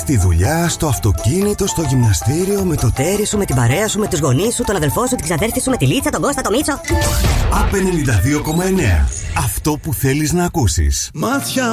στη δουλειά, στο αυτοκίνητο, στο γυμναστήριο, με το τέρι σου, με την παρέα σου, με τους γονείς σου, τον αδελφό σου, την ξαδέρφη σου, με τη Λίτσα, τον Κώστα, τον Μίτσο. ΑΠ 92,9. Αυτό που θέλεις να ακούσεις. Μάτια